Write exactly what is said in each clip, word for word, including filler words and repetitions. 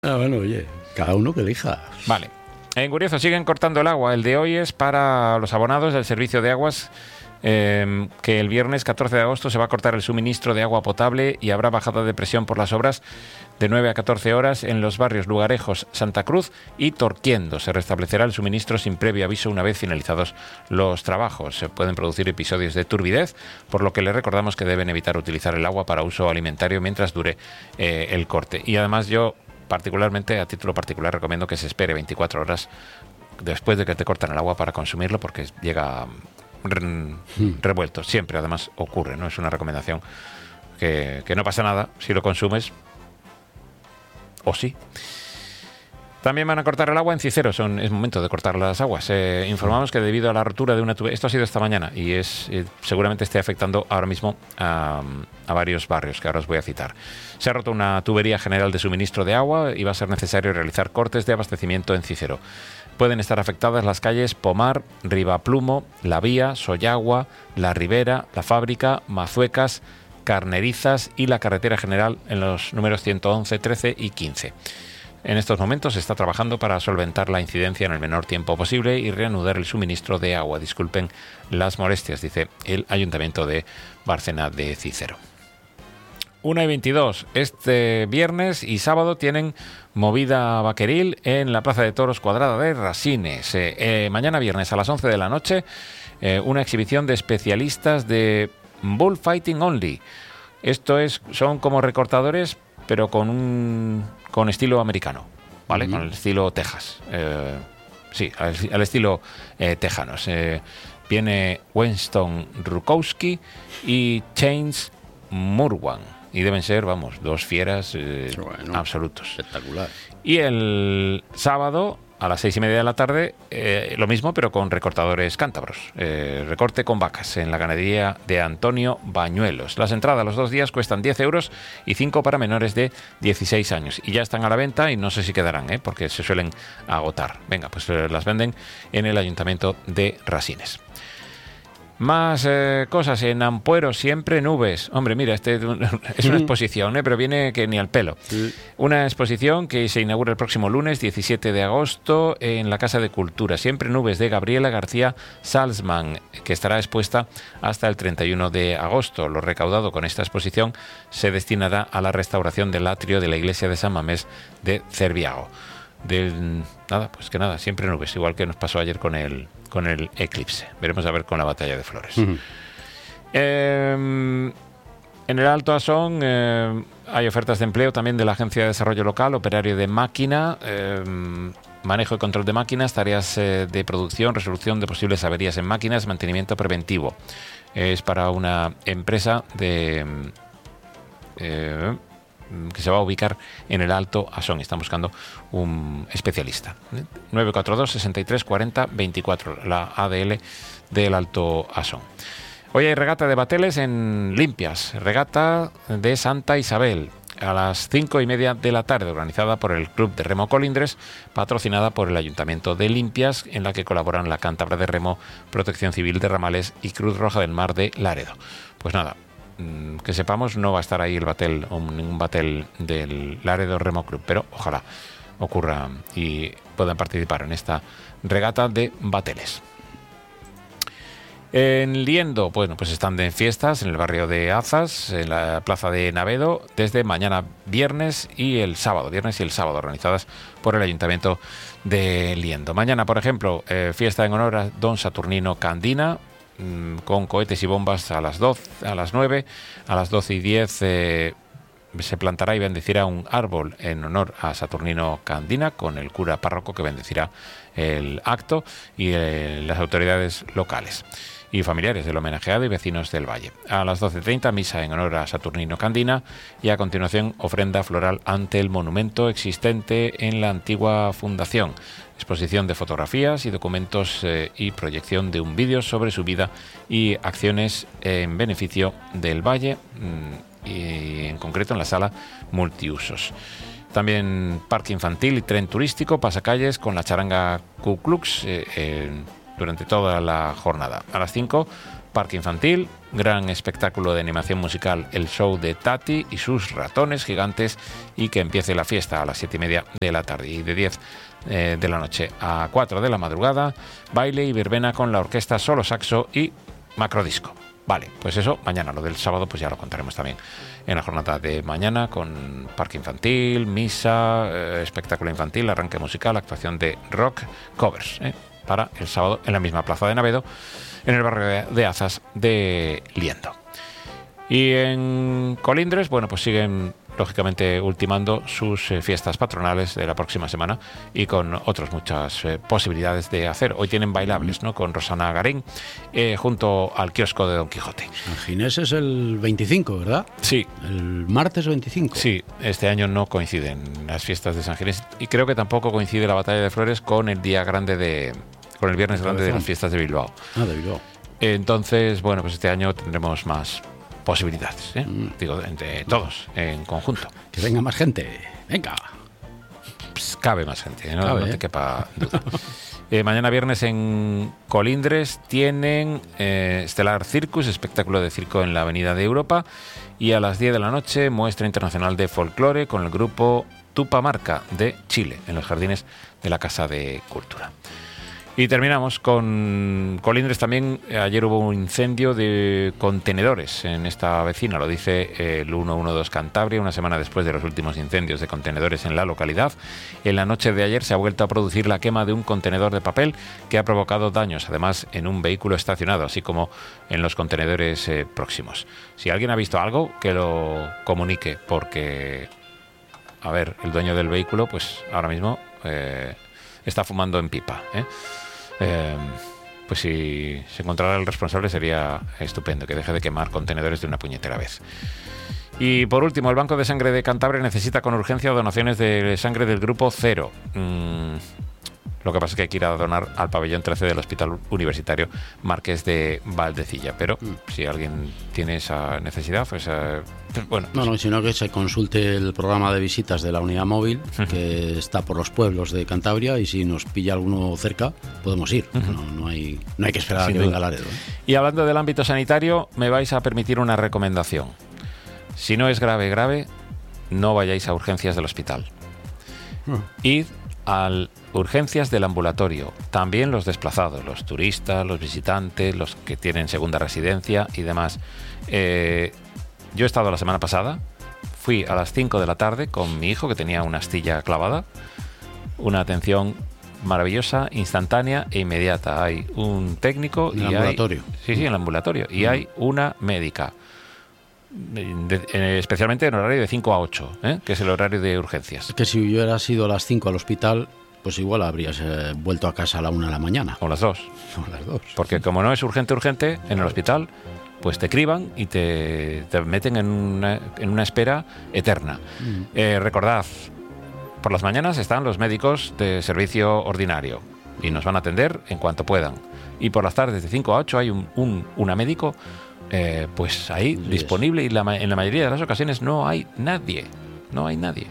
Ah, bueno, oye, cada uno que elija. Vale. En Guriezo siguen cortando el agua. El de hoy es para los abonados del servicio de aguas, eh, que el viernes catorce de agosto se va a cortar el suministro de agua potable y habrá bajada de presión por las obras de nueve a catorce horas en los barrios Lugarejos, Santa Cruz y Torquiendo. Se restablecerá el suministro sin previo aviso una vez finalizados los trabajos. Se pueden producir episodios de turbidez, por lo que les recordamos que deben evitar utilizar el agua para uso alimentario mientras dure eh, el corte. Y además yo, particularmente, a título particular, recomiendo que se espere veinticuatro horas después de que te cortan el agua para consumirlo, porque llega revuelto. Siempre, además, ocurre, ¿no? Es una recomendación que, que no pasa nada si lo consumes, o sí. También van a cortar el agua en Cicero. Son, es momento de cortar las aguas. Eh, informamos que debido a la rotura de una tubería, esto ha sido esta mañana y es eh, seguramente esté afectando ahora mismo a, a varios barrios que ahora os voy a citar. Se ha roto una tubería general de suministro de agua y va a ser necesario realizar cortes de abastecimiento en Cicero. Pueden estar afectadas las calles Pomar, Rivaplumo, La Vía, Sollagua, La Ribera, La Fábrica, Mazuecas, Carnerizas y la carretera general en los números ciento once, trece y quince. En estos momentos se está trabajando para solventar la incidencia en el menor tiempo posible y reanudar el suministro de agua. Disculpen las molestias, dice el Ayuntamiento de Bárcena de Cícero. una y veintidós. Este viernes y sábado tienen movida vaqueril en la Plaza de Toros Cuadrada de Rasines. Eh, eh, mañana viernes a las once de la noche, eh, una exhibición de especialistas de bullfighting only. Esto es, son como recortadores, pero con un con estilo americano, ¿vale? Uh-huh. Con el estilo Texas. Eh, sí, al, al estilo eh, tejanos. Eh, viene Winston Rukowski y Chains Murwan. Y deben ser, vamos, dos fieras eh, bueno, absolutos. Espectacular. Y el sábado, a las seis y media de la tarde, eh, lo mismo, pero con recortadores cántabros. Eh, recorte con vacas en la ganadería de Antonio Bañuelos. Las entradas los dos días cuestan diez euros y cinco para menores de dieciséis años. Y ya están a la venta y no sé si quedarán, ¿eh? Porque se suelen agotar. Venga, pues eh, las venden en el Ayuntamiento de Rasines. Más eh, cosas. En Ampuero, siempre nubes. Hombre, mira, este es una exposición, ¿eh? Pero viene que ni al pelo. Sí. Una exposición que se inaugura el próximo lunes, diecisiete de agosto, en la Casa de Cultura. Siempre nubes, de Gabriela García Salzman, que estará expuesta hasta el treinta y uno de agosto. Lo recaudado con esta exposición se destinará a la restauración del atrio de la iglesia de San Mamés de Cerviago. Del, nada, pues que nada, siempre nubes, igual que nos pasó ayer con el con el eclipse. Veremos a ver con la batalla de Flores. Uh-huh. Eh, en el Alto Asón eh, hay ofertas de empleo también de la Agencia de Desarrollo Local, operario de máquina, eh, manejo y control de máquinas, tareas eh, de producción, resolución de posibles averías en máquinas, mantenimiento preventivo. Es para una empresa de... Eh, que se va a ubicar en el Alto Asón. Están buscando un especialista. nueve cuatro dos, sesenta y tres, cuarenta, veinticuatro, la A D L del Alto Asón. Hoy hay regata de bateles en Limpias, regata de Santa Isabel, a las cinco y media de la tarde, organizada por el Club de Remo Colindres, patrocinada por el Ayuntamiento de Limpias, en la que colaboran la Cántabra de Remo, Protección Civil de Ramales y Cruz Roja del Mar de Laredo. Pues nada, que sepamos, no va a estar ahí el batel, o ningún batel del Laredo Remo Club, pero ojalá ocurra y puedan participar en esta regata de bateles. En Liendo, bueno, pues están de fiestas en el barrio de Azas, en la plaza de Navedo, desde mañana viernes y el sábado, viernes y el sábado, organizadas por el Ayuntamiento de Liendo. Mañana, por ejemplo, eh, fiesta en honor a don Saturnino Candina, con cohetes y bombas a las doce, a las nueve, a las doce y diez eh, se plantará y bendecirá un árbol en honor a Saturnino Candina, con el cura párroco que bendecirá el acto y eh, las autoridades locales y familiares del homenajeado y vecinos del valle. A las doce y treinta, misa en honor a Saturnino Candina y a continuación ofrenda floral ante el monumento existente en la antigua fundación. Exposición de fotografías y documentos eh, y proyección de un vídeo sobre su vida y acciones en beneficio del valle mmm, y en concreto en la sala multiusos. También parque infantil y tren turístico, pasacalles con la charanga Ku Klux eh, eh, durante toda la jornada. A las cinco, parque infantil, gran espectáculo de animación musical, el show de Tati y sus ratones gigantes, y que empiece la fiesta a las siete y media de la tarde, y de diez eh, de la noche a cuatro de la madrugada, baile y verbena con la orquesta Solo Saxo y Macrodisco. Vale, pues eso, mañana. Lo del sábado pues ya lo contaremos también en la jornada de mañana, con parque infantil, misa, eh, espectáculo infantil, arranque musical, actuación de rock, covers, eh, para el sábado en la misma plaza de Navedo, en el barrio de, de Azas de Liendo. Y en Colindres, bueno, pues siguen lógicamente ultimando sus eh, fiestas patronales de la próxima semana, y con otras muchas eh, posibilidades de hacer. Hoy tienen bailables, ¿no?, con Rosana Garín, eh, junto al kiosco de Don Quijote. San Ginés es el veinticinco, ¿verdad? Sí. El martes veinticinco. Sí, este año no coinciden las fiestas de San Ginés, y creo que tampoco coincide la Batalla de Flores con el día grande de... con el viernes grande de las fiestas de Bilbao. Ah, de Bilbao. Entonces, bueno, pues este año tendremos más posibilidades, ¿eh? Mm. Digo, entre todos, en conjunto. Que venga más gente, venga. Pues cabe más gente, no, cabe, no te ¿eh? quepa duda. eh, mañana viernes en Colindres tienen eh, Stellar Circus, espectáculo de circo en la Avenida de Europa, y a las diez de la noche muestra internacional de folclore con el grupo Tupamarca de Chile, en los jardines de la Casa de Cultura. Y terminamos con Colindres también. Ayer hubo un incendio de contenedores en esta vecina, lo dice el ciento doce Cantabria, una semana después de los últimos incendios de contenedores en la localidad. En la noche de ayer se ha vuelto a producir la quema de un contenedor de papel que ha provocado daños, además en un vehículo estacionado, así como en los contenedores eh, próximos. Si alguien ha visto algo, que lo comunique, porque, a ver, el dueño del vehículo, pues ahora mismo eh, está fumando en pipa, ¿eh? Eh, pues si se encontrara el responsable sería estupendo, que deje de quemar contenedores de una puñetera vez. Y por último, el Banco de Sangre de Cantabria necesita con urgencia donaciones de sangre del grupo cero. Mm, lo que pasa es que hay que ir a donar al pabellón trece del Hospital Universitario Marqués de Valdecilla, pero mm. si alguien tiene esa necesidad, pues, eh, pues bueno. Pues... No, no, sino que se consulte el programa de visitas de la unidad móvil, que está por los pueblos de Cantabria, y si nos pilla alguno cerca, podemos ir. Uh-huh. No, no, hay, no hay que esperar Sin a que duda. venga Laredo, ¿eh? Y hablando del ámbito sanitario, me vais a permitir una recomendación. Si no es grave, grave, no vayáis a urgencias del hospital. Uh. Id a urgencias del ambulatorio, también los desplazados, los turistas, los visitantes, los que tienen segunda residencia y demás. Eh, yo he estado la semana pasada, fui a las cinco de la tarde con mi hijo que tenía una astilla clavada, una atención maravillosa, instantánea e inmediata. Hay un técnico en y el ambulatorio. Hay, sí, sí, en el ambulatorio, y mm. hay una médica. De, eh, especialmente en horario de cinco a ocho, ¿eh? Que es el horario de urgencias. Es que si hubieras ido a las cinco al hospital, pues igual habrías eh, vuelto a casa a la una de la mañana. O las dos. O las dos. Porque como no es urgente, urgente, en el hospital, pues te criban y te, te meten en una, en una espera eterna. Mm. Eh, recordad, por las mañanas están los médicos de servicio ordinario y nos van a atender en cuanto puedan. Y por las tardes de cinco a ocho hay un, un una médico Eh, pues ahí sí, disponible, y la, en la mayoría de las ocasiones no hay nadie, no hay nadie.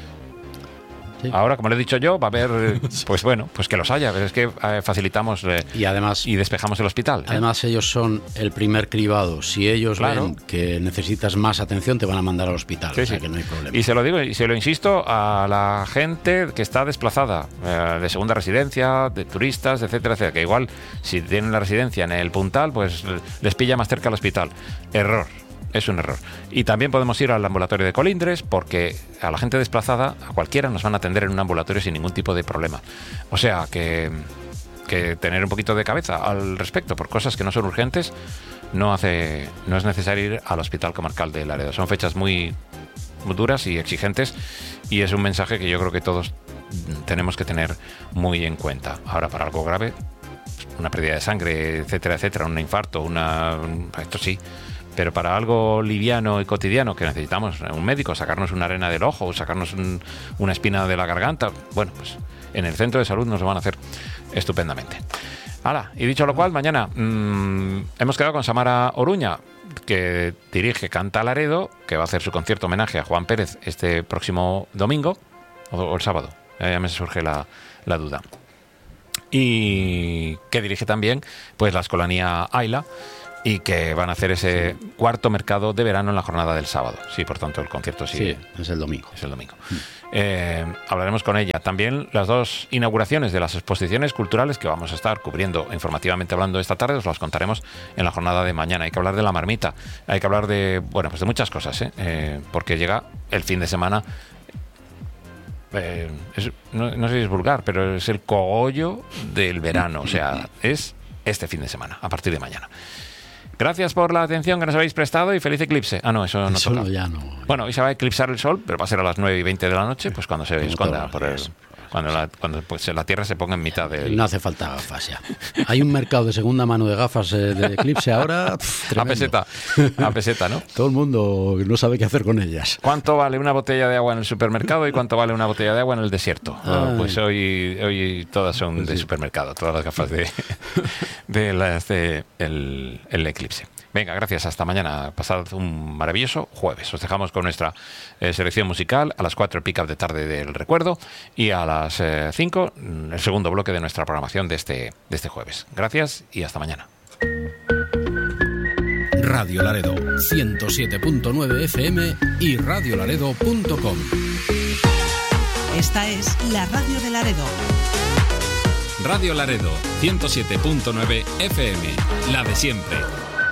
Sí. Ahora, como le he dicho yo, va a haber, pues bueno, pues que los haya, pero es que eh, facilitamos eh, y además y despejamos el hospital. ¿eh? Además ellos son el primer cribado. Si ellos claro. ven que necesitas más atención, te van a mandar al hospital, sí, o sea sí. que no hay problema. Y se lo digo y se lo insisto a la gente que está desplazada, eh, de segunda residencia, de turistas, etcétera, etcétera, que igual si tienen la residencia en el Puntal, pues les pilla más cerca al hospital. Error. Es un error. Y también podemos ir al ambulatorio de Colindres, porque a la gente desplazada, a cualquiera, nos van a atender en un ambulatorio sin ningún tipo de problema. O sea, que, que tener un poquito de cabeza al respecto, por cosas que no son urgentes, no hace, no es necesario ir al Hospital Comarcal de Laredo. Son fechas muy, muy duras y exigentes, y es un mensaje que yo creo que todos tenemos que tener muy en cuenta. Ahora, para algo grave, una pérdida de sangre, etcétera, etcétera, un infarto, una, esto sí. Pero para algo liviano y cotidiano, que necesitamos un médico, sacarnos una arena del ojo, sacarnos un, una espina de la garganta, bueno, pues en el centro de salud nos lo van a hacer estupendamente. Hala, y dicho lo cual, mañana mmm, hemos quedado con Samara Oruña, que dirige Canta Laredo, que va a hacer su concierto homenaje a Juan Pérez este próximo domingo, o, o el sábado, eh, ya me surge la, la duda. Y que dirige también pues la Escolanía Aila, y que van a hacer ese cuarto mercado de verano en la jornada del sábado. Sí, por tanto, el concierto sí, sí es el domingo. Es el domingo. Mm. Eh, hablaremos con ella. También las dos inauguraciones de las exposiciones culturales que vamos a estar cubriendo informativamente hablando esta tarde, os las contaremos en la jornada de mañana. Hay que hablar de la marmita, hay que hablar de, bueno, pues de muchas cosas, ¿eh? Eh, porque llega el fin de semana. Eh, es, no, no sé si es vulgar, pero es el cogollo del verano, o sea, es este fin de semana, a partir de mañana. Gracias por la atención que nos habéis prestado y feliz eclipse. Ah, no, eso no eso toca. No, ya no. Bueno, hoy se va a eclipsar el sol, pero va a ser a las nueve y veinte de la noche, pues cuando se esconda por el... Cuando, la, cuando pues, la Tierra se ponga en mitad del... No hace falta gafas ya. Hay un mercado de segunda mano de gafas eh, de eclipse ahora. Pff, a peseta, a peseta, ¿no? Todo el mundo no sabe qué hacer con ellas. ¿Cuánto vale una botella de agua en el supermercado y cuánto vale una botella de agua en el desierto? Oh, pues hoy, hoy todas son pues de sí. supermercado, todas las gafas de, de, las de el, el eclipse. Venga, gracias. Hasta mañana. Pasad un maravilloso jueves. Os dejamos con nuestra eh, selección musical. A las cuatro el pick-up de tarde del recuerdo. Y a las eh, cinco el segundo bloque de nuestra programación de este, de este jueves. Gracias y hasta mañana. Radio Laredo, ciento siete punto nueve F M y radio laredo punto com. Esta es la radio de Laredo. Radio Laredo, ciento siete punto nueve F M. La de siempre.